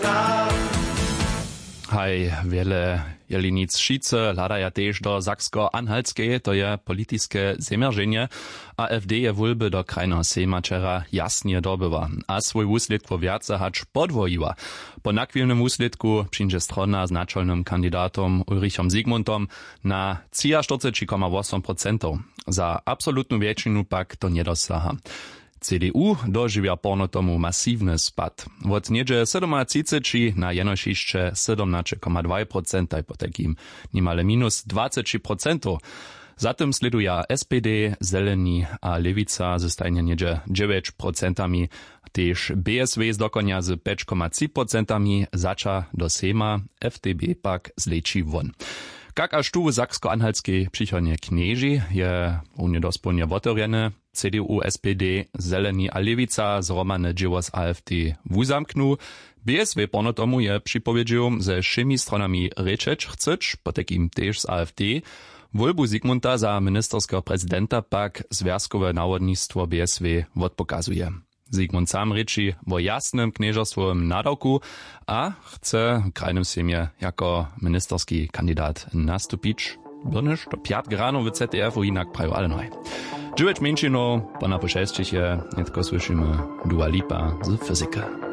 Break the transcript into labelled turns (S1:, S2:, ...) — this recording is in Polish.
S1: Haj, wiele jelinic Šice ladaja tež do Saksko-Anhaltskej, to je politiske zemierzenie. AfD je voľby do krajného sejma čera jasnie dobywa, a svoj úsledku viace hač podwojiła. Po nakvilnym úsledku přinže strona s načelnym kandidatom Ulrichom Zygmuntom na 43,8%. Za absolutnu většinu pak to nedosaha. CDU doživia pornotomu masívny spad. Od niedzie 37 na jenošišće 17,2%, po takým nimale minus 20%. Zatem sleduja SPD, Zeleni a Lewica ze stajnie niedzie 9%, tež BSW z dokonia z 5,3%, zača do Sejma, FDP pak zlečí von. Kak až tu v Saksko-Anhaltskej přichodne knieži je unedosplne otvorene, CDU, SPD, Zeleni a Lewica zromane dzieło z AfD wuzamknu. BSW pono tomu je připowiedział, ze všemi stronami rečeć chceć, po takim tež z AfD, voľbu Zygmunta za ministerského prezidenta pak związkowe nawodnictwo BSW odpokazuje. Zygmunt sam reči o jasnym knieżerstwowym nadawku a chce w krajnym sejmie jako ministerski kandidat nastupić. Brnyš do 5 rano w ZDF-u inak prajú ale noj. Dživeč menšino, po na pošesčiche, netko slyšíme Dua Lipa z fyzika.